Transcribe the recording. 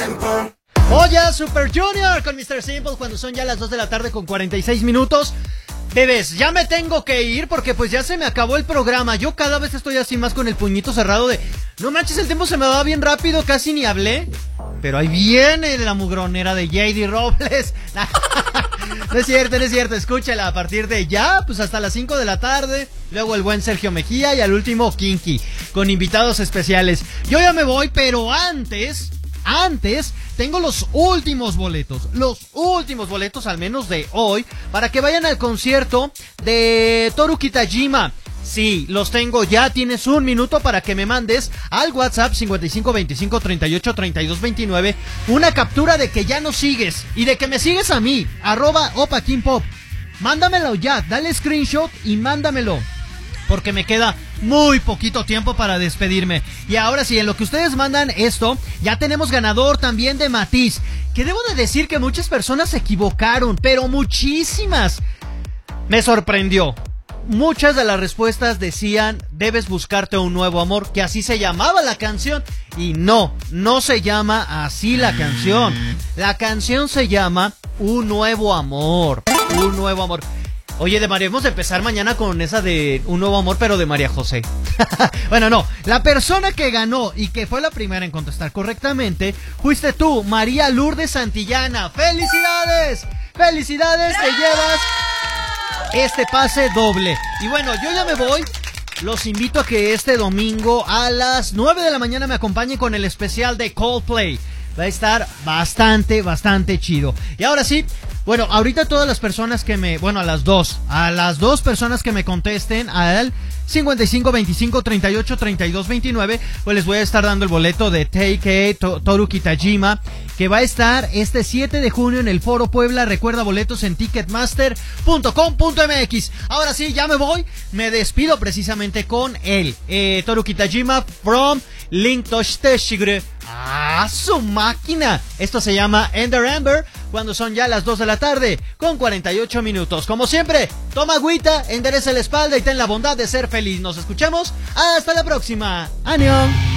Oye, Super Junior con Mr. Simple cuando son ya las 2 de la tarde con 46 minutos. Bebés, ya me tengo que ir porque pues ya se me acabó el programa. Yo cada vez estoy así más con el puñito cerrado de... No manches, el tiempo se me va bien rápido, casi ni hablé. Pero ahí viene la mugronera de JD Robles. No es cierto, escúchala a partir de ya, pues hasta las 5 de la tarde. Luego el buen Sergio Mejía y al último Kinky, con invitados especiales. Yo ya me voy, pero antes tengo los últimos boletos al menos de hoy, para que vayan al concierto de Toru Kitajima. Sí, los tengo ya, tienes un minuto para que me mandes al WhatsApp 55 25 38 32 29 una captura de que ya nos sigues y de que me sigues a mí, @OpaKingPop. Mándamelo ya, dale screenshot y mándamelo, porque me queda muy poquito tiempo para despedirme. Y ahora sí, en lo que ustedes mandan esto, ya tenemos ganador también de Matiz, que debo de decir que muchas personas se equivocaron, pero muchísimas. Me sorprendió. Muchas de las respuestas decían, debes buscarte un nuevo amor, que así se llamaba la canción. Y no se llama así la canción. La canción se llama Un Nuevo Amor. Un Nuevo Amor. Oye, deberíamos de empezar mañana con esa de Un Nuevo Amor, pero de María José. Bueno, no, la persona que ganó y que fue la primera en contestar correctamente fuiste tú, María Lourdes Santillana. ¡Felicidades! ¡Felicidades! Te llevas este pase doble. Y bueno, yo ya me voy. Los invito a que este domingo a las 9 de la mañana me acompañen con el especial de Coldplay. Va a estar bastante chido. Y ahora sí, bueno, ahorita todas las personas que me... Bueno, a las dos personas que me contesten al 55 25 38 32 29, pues les voy a estar dando el boleto de Take Toru Kitajima, que va a estar este 7 de junio en el Foro Puebla. Recuerda, boletos en ticketmaster.com.mx. Ahora sí, ya me voy. Me despido precisamente con él, Toru Kitajima from Link Toshite Shigure. ¡Ah, su máquina! Esto se llama Ender Amber, cuando son ya las 2 de la tarde con 48 minutos. Como siempre, toma agüita, endereza la espalda y ten la bondad de ser feliz. Nos escuchamos hasta la próxima. ¡Annyeong!